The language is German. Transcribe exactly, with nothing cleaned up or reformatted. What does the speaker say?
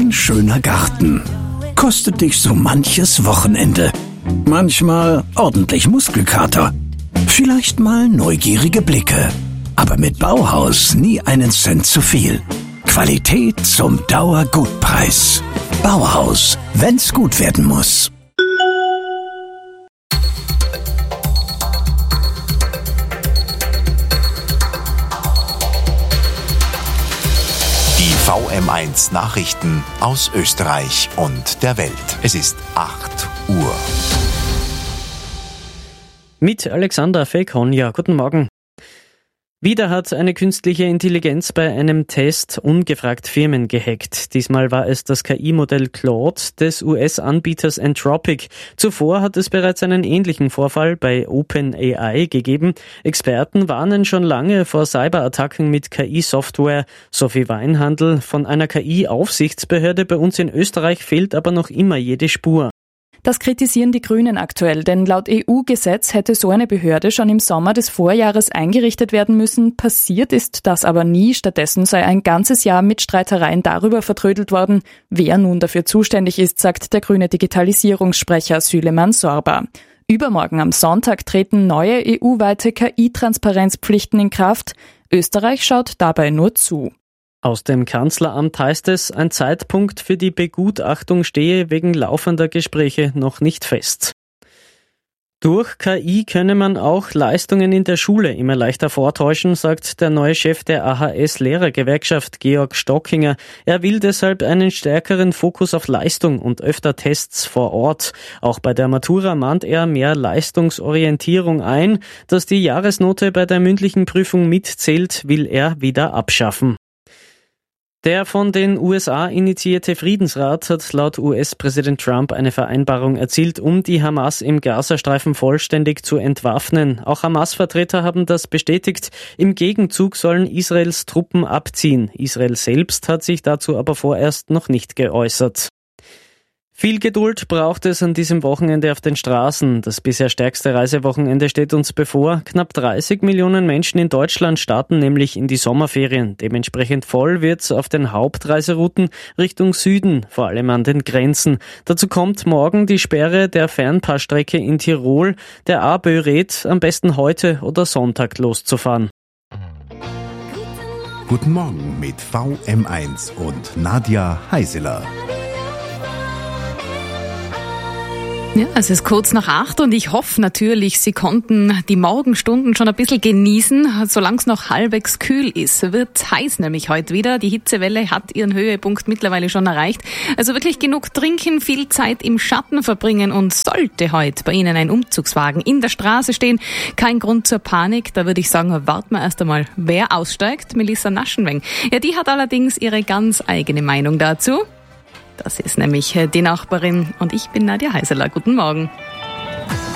Ein schöner Garten kostet dich so manches Wochenende. Manchmal ordentlich Muskelkater. Vielleicht mal neugierige Blicke. Aber mit Bauhaus nie einen Cent zu viel. Qualität zum Dauergutpreis. Bauhaus, wenn's gut werden muss. Die V M eins Nachrichten aus Österreich und der Welt. Es ist acht Uhr. Mit Alexander Felkon, ja, guten Morgen. Wieder hat eine künstliche Intelligenz bei einem Test ungefragt Firmen gehackt. Diesmal war es das K I-Modell Claude des U S-Anbieters Anthropic. Zuvor hat es bereits einen ähnlichen Vorfall bei OpenAI gegeben. Experten warnen schon lange vor Cyberattacken mit K I-Software. Sophie Weinhandl von einer K I-Aufsichtsbehörde bei uns in Österreich fehlt aber noch immer jede Spur. Das kritisieren die Grünen aktuell, denn laut E U-Gesetz hätte so eine Behörde schon im Sommer des Vorjahres eingerichtet werden müssen. Passiert ist das aber nie. Stattdessen sei ein ganzes Jahr mit Streitereien darüber vertrödelt worden, wer nun dafür zuständig ist, sagt der grüne Digitalisierungssprecher Süleyman Sorba. Übermorgen am Sonntag treten neue E U-weite K I-Transparenzpflichten in Kraft. Österreich schaut dabei nur zu. Aus dem Kanzleramt heißt es, ein Zeitpunkt für die Begutachtung stehe wegen laufender Gespräche noch nicht fest. Durch K I könne man auch Leistungen in der Schule immer leichter vortäuschen, sagt der neue Chef der A H S-Lehrergewerkschaft Georg Stockinger. Er will deshalb einen stärkeren Fokus auf Leistung und öfter Tests vor Ort. Auch bei der Matura mahnt er mehr Leistungsorientierung ein. Dass die Jahresnote bei der mündlichen Prüfung mitzählt, will er wieder abschaffen. Der von den U S A initiierte Friedensrat hat laut U S-Präsident Trump eine Vereinbarung erzielt, um die Hamas im Gazastreifen vollständig zu entwaffnen. Auch Hamas-Vertreter haben das bestätigt. Im Gegenzug sollen Israels Truppen abziehen. Israel selbst hat sich dazu aber vorerst noch nicht geäußert. Viel Geduld braucht es an diesem Wochenende auf den Straßen. Das bisher stärkste Reisewochenende steht uns bevor. Knapp dreißig Millionen Menschen in Deutschland starten nämlich in die Sommerferien. Dementsprechend voll wird's auf den Hauptreiserouten Richtung Süden, vor allem an den Grenzen. Dazu kommt morgen die Sperre der Fernpassstrecke in Tirol. Der A B Ö rät, am besten heute oder Sonntag loszufahren. Guten Morgen mit V M eins und Nadja Heiseler. Ja, es ist kurz nach acht und ich hoffe natürlich, Sie konnten die Morgenstunden schon ein bisschen genießen, solange es noch halbwegs kühl ist. Wird heiß nämlich heute wieder. Die Hitzewelle hat ihren Höhepunkt mittlerweile schon erreicht. Also wirklich genug trinken, viel Zeit im Schatten verbringen und sollte heute bei Ihnen ein Umzugswagen in der Straße stehen, kein Grund zur Panik. Da würde ich sagen, warten wir erst einmal, wer aussteigt. Melissa Naschenweng. Ja, die hat allerdings ihre ganz eigene Meinung dazu. Das ist nämlich die Nachbarin und ich bin Nadja Heiseler. Guten Morgen.